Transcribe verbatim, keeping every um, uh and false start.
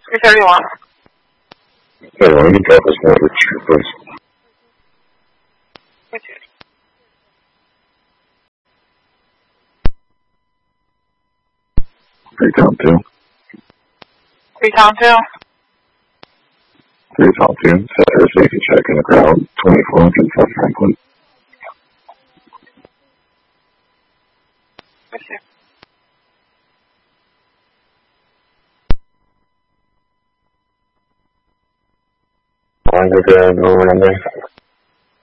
three thirty-one. Yeah, let me drop this number to you, please. Okay. Freetown two. Freetown two. Freetown two. Set her safety check in the crowd. twenty-four hundred South Franklin. Okay. I'm going to go over number.